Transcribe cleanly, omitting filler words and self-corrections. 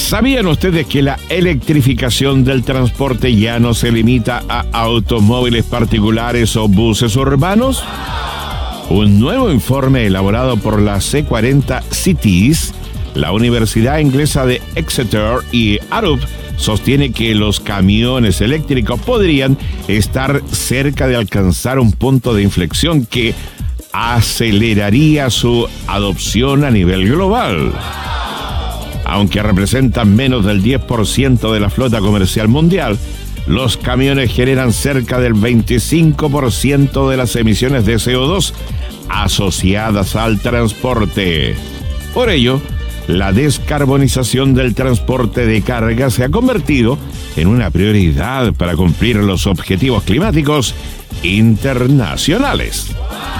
¿Sabían ustedes que la electrificación del transporte ya no se limita a automóviles particulares o buses urbanos? Un nuevo informe elaborado por la C40 Cities, la Universidad Inglesa de Exeter y Arup sostiene que los camiones eléctricos podrían estar cerca de alcanzar un punto de inflexión que aceleraría su adopción a nivel global. Aunque representan menos del 10% de la flota comercial mundial, los camiones generan cerca del 25% de las emisiones de CO2 asociadas al transporte. Por ello, la descarbonización del transporte de carga se ha convertido en una prioridad para cumplir los objetivos climáticos internacionales.